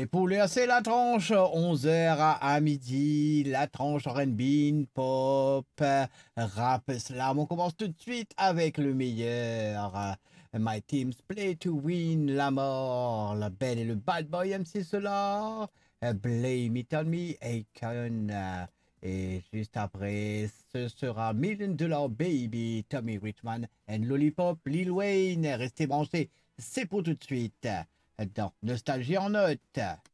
Et pour lui, c'est la tranche 11h à midi, la tranche R&B, pop, rap, slam. On commence tout de suite avec le meilleur. My teams play to win, la mort, la belle et le bad boy MC Solar, Blame It On Me, Akon. Et juste après, ce sera $1 Million Baby, Tommy Richman and Lollipop, Lil Wayne. Restez branchés, c'est pour tout de suite dans Nostalgie en note.